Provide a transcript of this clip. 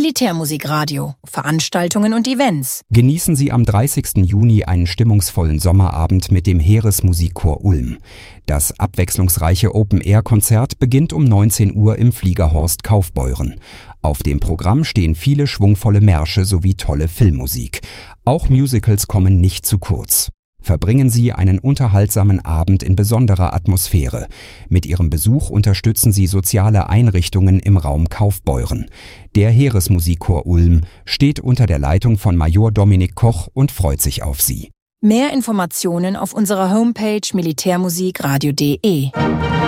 Militärmusikradio, Veranstaltungen und Events. Genießen Sie am 30. Juni einen stimmungsvollen Sommerabend mit dem Heeresmusikchor Ulm. Das abwechslungsreiche Open-Air-Konzert beginnt um 19 Uhr im Fliegerhorst Kaufbeuren. Auf dem Programm stehen viele schwungvolle Märsche sowie tolle Filmmusik. Auch Musicals kommen nicht zu kurz. Verbringen Sie einen unterhaltsamen Abend in besonderer Atmosphäre. Mit Ihrem Besuch unterstützen Sie soziale Einrichtungen im Raum Kaufbeuren. Der Heeresmusikchor Ulm steht unter der Leitung von Major Dominik Koch und freut sich auf Sie. Mehr Informationen auf unserer Homepage militärmusikradio.de.